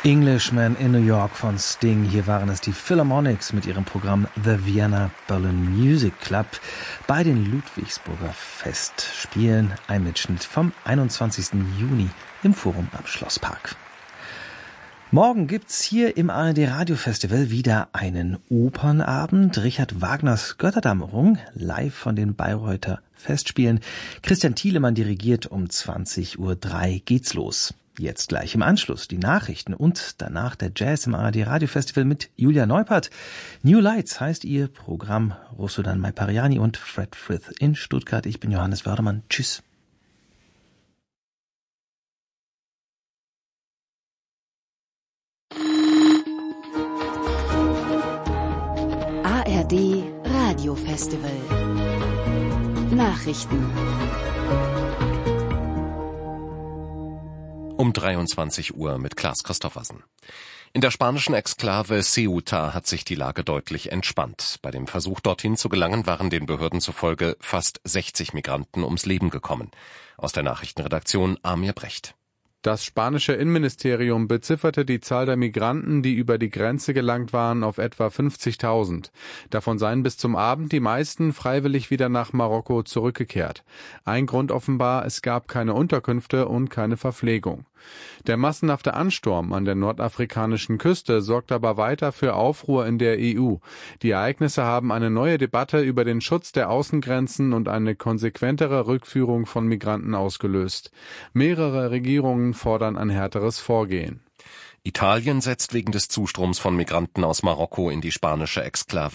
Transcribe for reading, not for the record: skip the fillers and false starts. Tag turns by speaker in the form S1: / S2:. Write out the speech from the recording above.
S1: Englishman in New York von Sting. Hier waren es die Philharmonics mit ihrem Programm The Vienna Berlin Music Club bei den Ludwigsburger Festspielen. Ein Mitschnitt vom 21. Juni im Forum am Schlosspark. Morgen gibt's hier im ARD Radio Festival wieder einen Opernabend. Richard Wagners Götterdämmerung live von den Bayreuther Festspielen. Christian Thielemann dirigiert. Um 20:03 Uhr geht's los. Jetzt gleich im Anschluss die Nachrichten und danach der Jazz im ARD Radio Festival mit Julia Neupert. New Lights heißt ihr Programm. Rusudan Maipariani und Fred Frith in Stuttgart. Ich bin Johannes Wördermann. Tschüss.
S2: ARD Radio Festival. Nachrichten.
S3: Um 23 Uhr mit Klaas Christoffersen. In der spanischen Exklave Ceuta hat sich die Lage deutlich entspannt. Bei dem Versuch, dorthin zu gelangen, waren den Behörden zufolge fast 60 Migranten ums Leben gekommen. Aus der Nachrichtenredaktion Amir Brecht.
S4: Das spanische Innenministerium bezifferte die Zahl der Migranten, die über die Grenze gelangt waren, auf etwa 50.000. Davon seien bis zum Abend die meisten freiwillig wieder nach Marokko zurückgekehrt. Ein Grund offenbar, es gab keine Unterkünfte und keine Verpflegung. Der massenhafte Ansturm an der nordafrikanischen Küste sorgt aber weiter für Aufruhr in der EU. Die Ereignisse haben eine neue Debatte über den Schutz der Außengrenzen und eine konsequentere Rückführung von Migranten ausgelöst. Mehrere Regierungen fordern ein härteres Vorgehen.
S3: Italien setzt wegen des Zustroms von Migranten aus Marokko in die spanische Exklave